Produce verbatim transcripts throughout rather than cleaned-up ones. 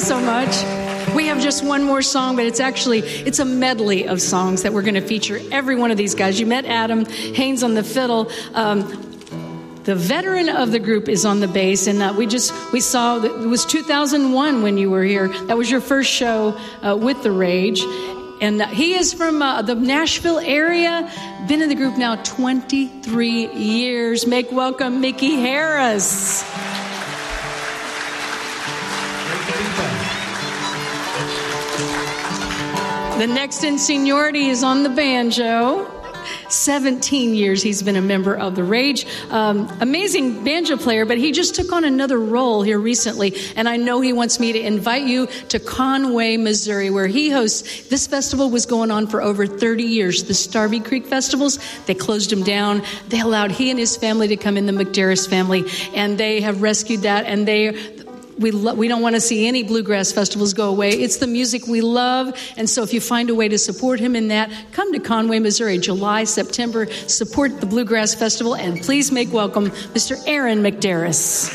so much. We have just one more song, but it's actually, it's a medley of songs that we're going to feature every one of these guys. You met Adam Haynes on the fiddle. Um, the veteran of the group is on the bass, and uh, we just, we saw, that it was two thousand one when you were here. That was your first show uh, with The Rage. And uh, he is from uh, the Nashville area, been in the group now twenty-three years. Make welcome Mickey Harris. The next in seniority is on the banjo. seventeen years he's been a member of The Rage. Um, amazing banjo player, but he just took on another role here recently. And I know he wants me to invite you to Conway, Missouri, where he hosts. This festival was going on for over thirty years. The Starvey Creek festivals, they closed them down. They allowed he and his family to come in, the McDarris family, and they have rescued that. And they... We lo- we don't want to see any bluegrass festivals go away. It's the music we love. And so if you find a way to support him in that, come to Conway, Missouri, July, September. Support the Bluegrass Festival. And please make welcome Mister Aaron McDarris.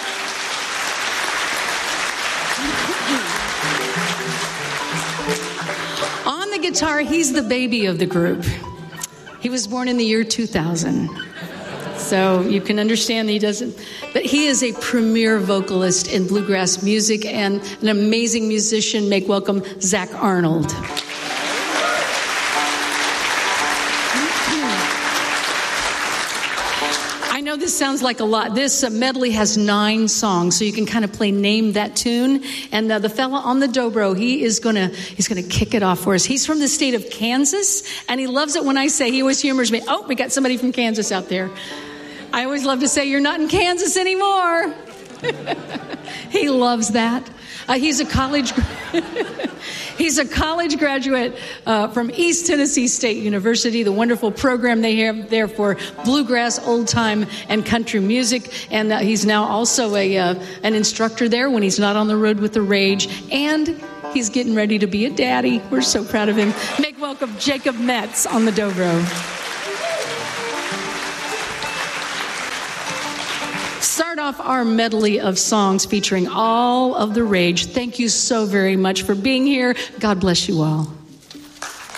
On the guitar, he's the baby of the group. He was born in the year two thousand. So you can understand that he doesn't, but he is a premier vocalist in bluegrass music and an amazing musician. Make welcome Zach Arnold. I know this sounds like a lot. This uh, medley has nine songs, so you can kind of play Name That Tune. And uh, the fella on the dobro, he is gonna he's gonna kick it off for us. He's from the state of Kansas, and he loves it when I say, he always humors me. Oh, we got somebody from Kansas out there. I always love to say, you're not in Kansas anymore. He loves that. Uh, he's a college he's a college graduate uh, from East Tennessee State University, the wonderful program they have there for bluegrass, old time, and country music. And uh, he's now also a uh, an instructor there when he's not on the road with The Rage. And he's getting ready to be a daddy. We're so proud of him. Make welcome Jacob Metz on the dobro. Start off our medley of songs featuring all of The Rage. Thank you so very much for being here. God bless you all.